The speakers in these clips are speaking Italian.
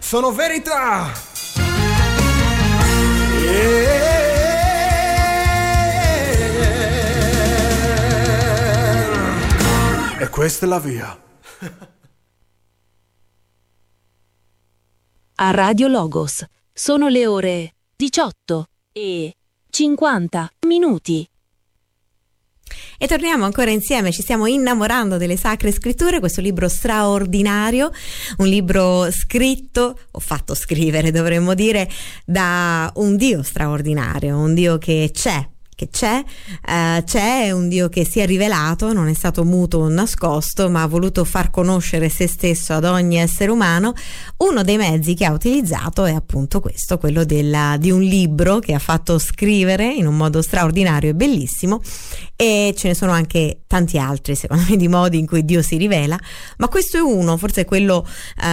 sono verità. E questa è la via. A Radio Logos sono le ore 18:50. E torniamo ancora insieme, ci stiamo innamorando delle Sacre Scritture, questo libro straordinario, un libro scritto, o fatto scrivere dovremmo dire, da un Dio straordinario, un Dio che c'è un Dio che si è rivelato, non è stato muto o nascosto, ma ha voluto far conoscere se stesso ad ogni essere umano. Uno dei mezzi che ha utilizzato è appunto questo, quello di un libro che ha fatto scrivere in un modo straordinario e bellissimo, e ce ne sono anche tanti altri secondo me di modi in cui Dio si rivela, ma questo è uno, forse quello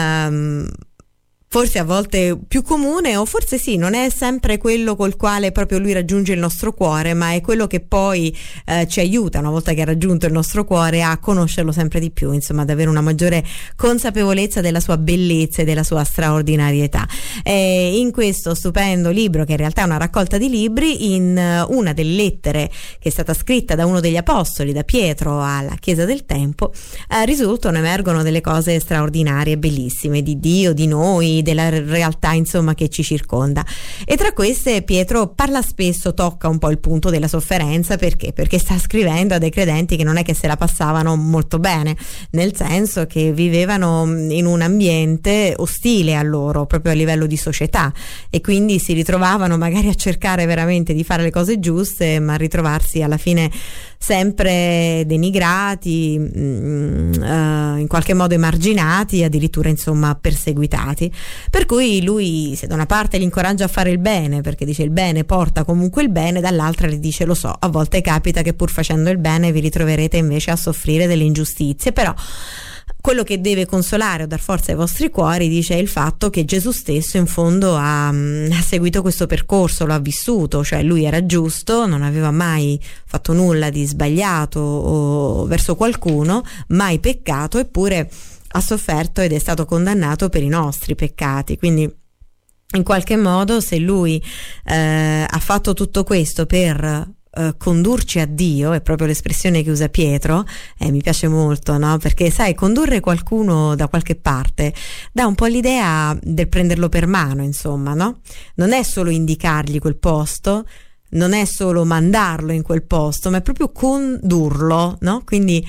forse a volte più comune, o forse sì, non è sempre quello col quale proprio lui raggiunge il nostro cuore, ma è quello che poi ci aiuta, una volta che ha raggiunto il nostro cuore, a conoscerlo sempre di più, insomma ad avere una maggiore consapevolezza della sua bellezza e della sua straordinarietà. In questo stupendo libro, che in realtà è una raccolta di libri, in una delle lettere che è stata scritta da uno degli apostoli, da Pietro alla Chiesa del Tempo, emergono delle cose straordinarie, bellissime, di Dio, di noi, della realtà insomma che ci circonda. E tra queste Pietro parla spesso, tocca un po' il punto della sofferenza. Perché sta scrivendo a dei credenti che non è che se la passavano molto bene, nel senso che vivevano in un ambiente ostile a loro, proprio a livello di società, e quindi si ritrovavano magari a cercare veramente di fare le cose giuste, ma a ritrovarsi alla fine sempre denigrati, in qualche modo emarginati, addirittura insomma perseguitati. Per cui lui, se da una parte li incoraggia a fare il bene, perché dice il bene porta comunque il bene, dall'altra gli dice: lo so, a volte capita che pur facendo il bene vi ritroverete invece a soffrire delle ingiustizie, però quello che deve consolare o dar forza ai vostri cuori, dice, è il fatto che Gesù stesso in fondo ha seguito questo percorso, lo ha vissuto, cioè lui era giusto, non aveva mai fatto nulla di sbagliato o verso qualcuno, mai peccato, eppure ha sofferto ed è stato condannato per i nostri peccati. Quindi in qualche modo, se lui ha fatto tutto questo per condurci a Dio, è proprio l'espressione che usa Pietro, mi piace molto, no? Perché sai, condurre qualcuno da qualche parte dà un po' l'idea del prenderlo per mano, insomma, no? Non è solo indicargli quel posto, non è solo mandarlo in quel posto, ma è proprio condurlo, no? Quindi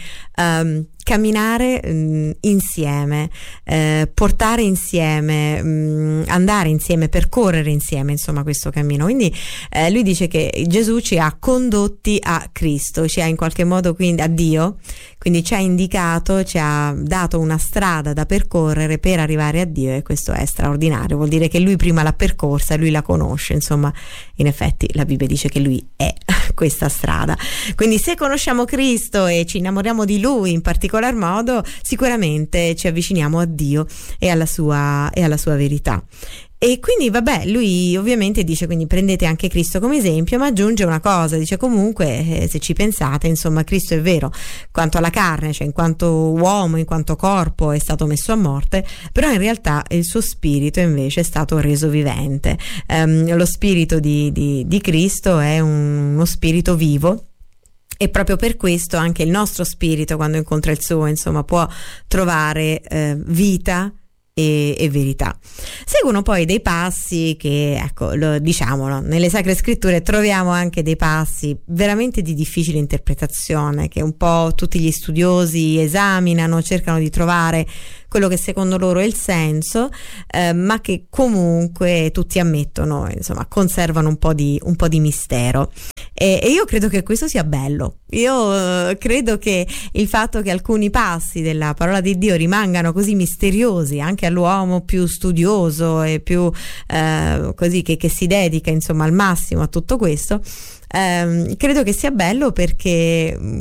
camminare insieme, portare insieme, andare insieme, percorrere insieme, insomma, questo cammino. Quindi lui dice che Gesù ci ha condotti a Cristo, ci ha in qualche modo, quindi a Dio, quindi ci ha indicato, ci ha dato una strada da percorrere per arrivare a Dio, e questo è straordinario. Vuol dire che lui prima l'ha percorsa, lui la conosce, insomma, in effetti la Bibbia dice che lui è questa strada. Quindi se conosciamo Cristo e ci innamoriamo di lui in particolar modo, sicuramente ci avviciniamo a Dio e alla sua verità. E quindi vabbè, lui ovviamente dice, quindi prendete anche Cristo come esempio, ma aggiunge una cosa, dice comunque se ci pensate, insomma, Cristo è vero quanto alla carne, cioè in quanto uomo, in quanto corpo è stato messo a morte, però in realtà il suo spirito invece è stato reso vivente. Lo spirito di Cristo è uno spirito vivo, e proprio per questo anche il nostro spirito, quando incontra il suo, insomma, può trovare vita e verità. Seguono poi dei passi che, ecco, diciamolo, nelle Sacre Scritture troviamo anche dei passi veramente di difficile interpretazione, che un po' tutti gli studiosi esaminano, cercano di trovare quello che secondo loro è il senso, ma che comunque tutti ammettono, insomma, conservano un po' di mistero. E io credo che questo sia bello. Io credo che il fatto che alcuni passi della parola di Dio rimangano così misteriosi anche all'uomo più studioso e più così che si dedica, insomma, al massimo a tutto questo, credo che sia bello, perché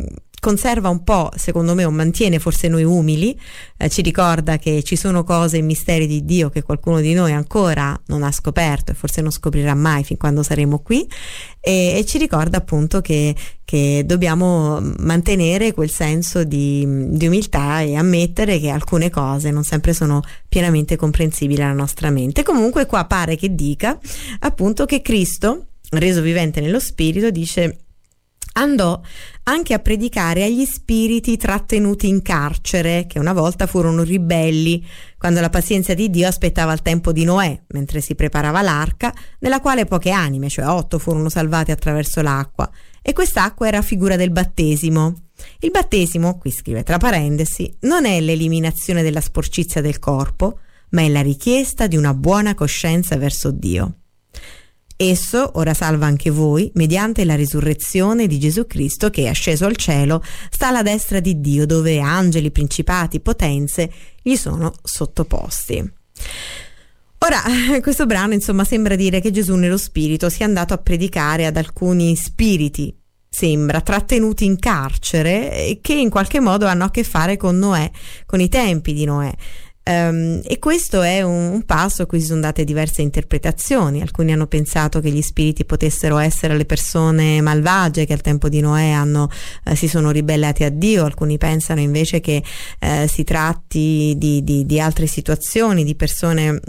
conserva un po', secondo me, o mantiene forse noi umili, ci ricorda che ci sono cose e misteri di Dio che qualcuno di noi ancora non ha scoperto e forse non scoprirà mai fin quando saremo qui, e ci ricorda appunto che dobbiamo mantenere quel senso di umiltà e ammettere che alcune cose non sempre sono pienamente comprensibili alla nostra mente. Comunque qua pare che dica appunto che Cristo, reso vivente nello Spirito, dice: andò anche a predicare agli spiriti trattenuti in carcere, che una volta furono ribelli, quando la pazienza di Dio aspettava il tempo di Noè, mentre si preparava l'arca, nella quale poche anime, cioè 8, furono salvate attraverso l'acqua. E quest'acqua era figura del battesimo. Il battesimo, qui scrive tra parentesi, non è l'eliminazione della sporcizia del corpo, ma è la richiesta di una buona coscienza verso Dio. Esso ora salva anche voi mediante la risurrezione di Gesù Cristo, che, asceso al cielo, sta alla destra di Dio, dove angeli, principati, potenze gli sono sottoposti. Ora, questo brano insomma sembra dire che Gesù nello Spirito sia andato a predicare ad alcuni spiriti, sembra, trattenuti in carcere, che in qualche modo hanno a che fare con Noè, con i tempi di Noè. E questo è un passo a cui si sono date diverse interpretazioni. Alcuni hanno pensato che gli spiriti potessero essere le persone malvagie che al tempo di Noè si sono ribellati a Dio. Alcuni pensano invece che si tratti di altre situazioni, di persone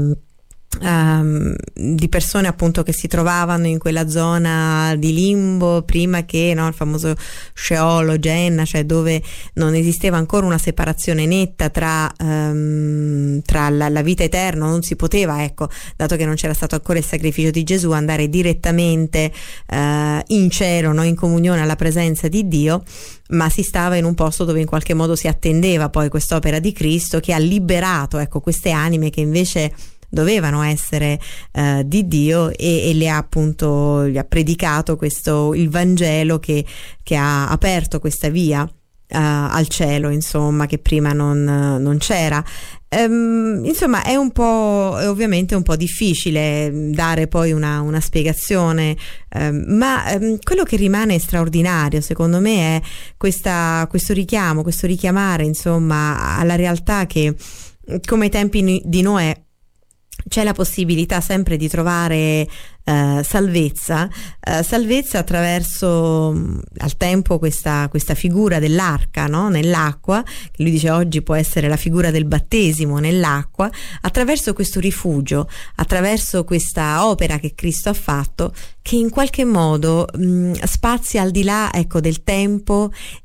appunto che si trovavano in quella zona di limbo prima che, no, il famoso Sheol o Genna, cioè dove non esisteva ancora una separazione netta tra la vita eterna. Non si poteva, ecco, dato che non c'era stato ancora il sacrificio di Gesù, andare direttamente in cielo, no, in comunione alla presenza di Dio, ma si stava in un posto dove in qualche modo si attendeva poi quest'opera di Cristo, che ha liberato, ecco, queste anime che invece dovevano essere di Dio, e gli ha predicato il Vangelo che ha aperto questa via al cielo, insomma, che prima non c'era. Insomma è ovviamente un po' difficile dare poi una spiegazione, ma quello che rimane straordinario secondo me è questo richiamare insomma alla realtà che, come ai tempi di Noè, c'è la possibilità sempre di trovare salvezza attraverso al tempo questa figura dell'arca, no? Nell'acqua, che lui dice oggi può essere la figura del battesimo nell'acqua, attraverso questo rifugio, attraverso questa opera che Cristo ha fatto, che in qualche modo spazia al di là, ecco, del tempo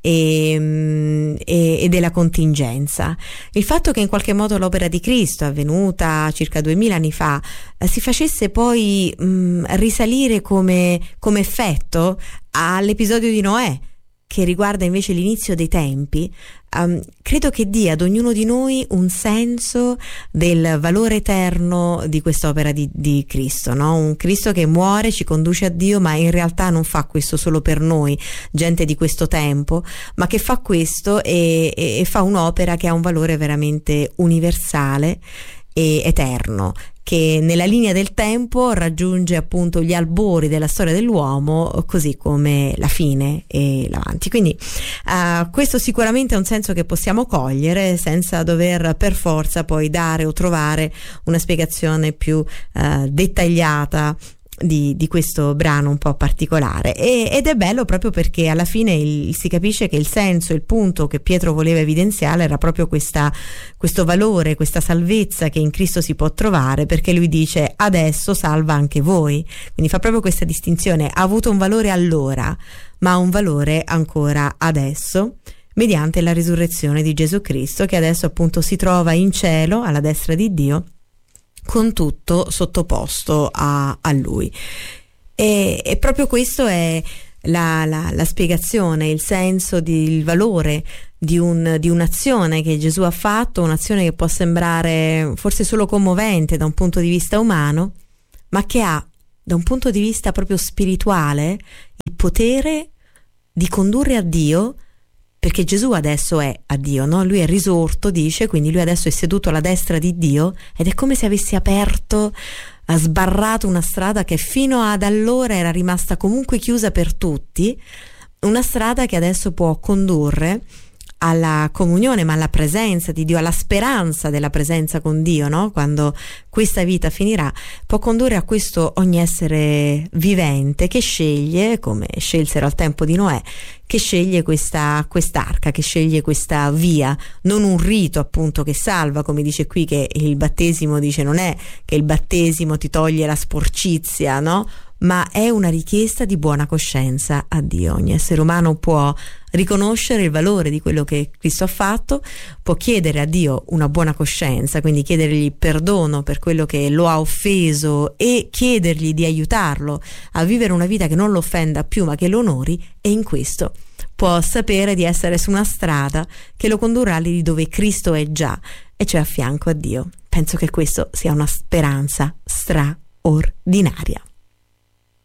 e della contingenza. Il fatto che in qualche modo l'opera di Cristo, avvenuta circa 2000 anni fa, si facesse poi risalire come effetto all'episodio di Noè, che riguarda invece l'inizio dei tempi, credo che dia ad ognuno di noi un senso del valore eterno di quest'opera di Cristo, no? Un Cristo che muore, ci conduce a Dio, ma in realtà non fa questo solo per noi, gente di questo tempo, ma che fa questo e fa un'opera che ha un valore veramente universale e eterno, che nella linea del tempo raggiunge appunto gli albori della storia dell'uomo, così come la fine e l'avanti. Quindi questo sicuramente è un senso che possiamo cogliere senza dover per forza poi dare o trovare una spiegazione più dettagliata di questo brano un po' particolare, ed è bello proprio perché alla fine si capisce che il senso, il punto che Pietro voleva evidenziare era proprio questo valore, questa salvezza che in Cristo si può trovare, perché lui dice adesso salva anche voi, quindi fa proprio questa distinzione: ha avuto un valore allora, ma ha un valore ancora adesso, mediante la risurrezione di Gesù Cristo, che adesso appunto si trova in cielo alla destra di Dio, con tutto sottoposto a lui. E proprio questo è la spiegazione, il senso, il valore di un'azione che Gesù ha fatto, un'azione che può sembrare forse solo commovente da un punto di vista umano, ma che ha da un punto di vista proprio spirituale il potere di condurre a Dio, perché Gesù adesso è a Dio, no? Lui è risorto, dice, quindi lui adesso è seduto alla destra di Dio, ed è come se avesse ha sbarrato una strada che fino ad allora era rimasta comunque chiusa per tutti, una strada che adesso può condurre alla comunione, ma alla presenza di Dio, alla speranza della presenza con Dio, no? Quando questa vita finirà, può condurre a questo ogni essere vivente che sceglie, come scelsero al tempo di Noè, che sceglie quest'arca, che sceglie questa via, non un rito appunto che salva, come dice qui, che il battesimo dice non è che il battesimo ti toglie la sporcizia, no? Ma è una richiesta di buona coscienza a Dio. Ogni essere umano può riconoscere il valore di quello che Cristo ha fatto, può chiedere a Dio una buona coscienza, quindi chiedergli perdono per quello che lo ha offeso e chiedergli di aiutarlo a vivere una vita che non lo offenda più ma che lo onori, e in questo può sapere di essere su una strada che lo condurrà lì dove Cristo è già, e cioè a fianco a Dio. Penso che questo sia una speranza straordinaria.